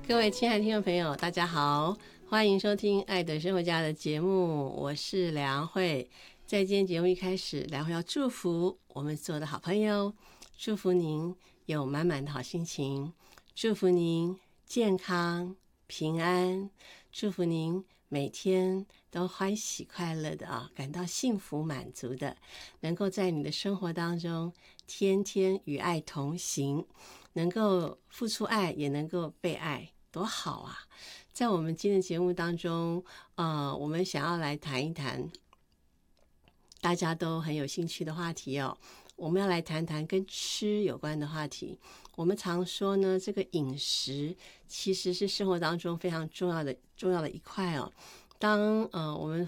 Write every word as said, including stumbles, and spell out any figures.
各位亲爱的听众朋友，大家好，欢迎收听《爱的生活家》的节目，我是梁慧。在今天节目一开始，梁慧要祝福我们所有的好朋友，祝福您有满满的好心情，祝福您健康平安，祝福您每天都欢喜快乐的啊，感到幸福满足的，能够在你的生活当中天天与爱同行，能够付出爱，也能够被爱，多好啊！在我们今天的节目当中，呃，我们想要来谈一谈大家都很有兴趣的话题哦。我们要来谈谈跟吃有关的话题。我们常说呢，这个饮食其实是生活当中非常重要的重要的一块哦。当呃我们